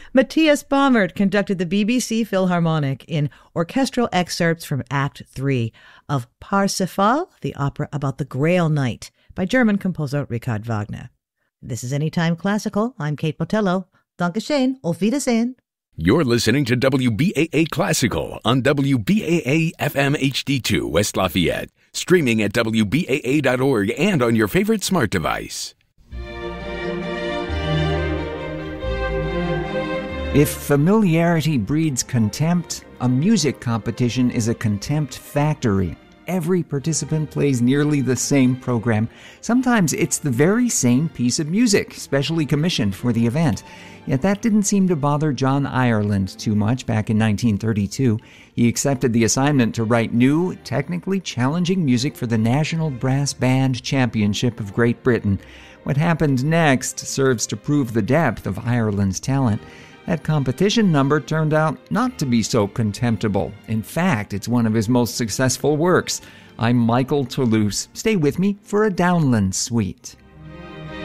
Matthias Baumert conducted the BBC Philharmonic in orchestral excerpts from Act 3 of Parsifal, the opera about the Grail Knight, by German composer Richard Wagner. This is Anytime Classical. I'm Kate Botello. Dankeschön. Auf Wiedersehen. You're listening to WBAA Classical on WBAA FM HD2 West Lafayette, streaming at WBAA.org and on your favorite smart device. If familiarity breeds contempt, a music competition is a contempt factory. Every participant plays nearly the same program. Sometimes it's the very same piece of music, specially commissioned for the event. Yet that didn't seem to bother John Ireland too much back in 1932. He accepted the assignment to write new, technically challenging music for the National Brass Band Championship of Great Britain. What happened next serves to prove the depth of Ireland's talent. That competition number turned out not to be so contemptible. In fact, it's one of his most successful works. I'm Michael Toulouse. Stay with me for a Downland Suite.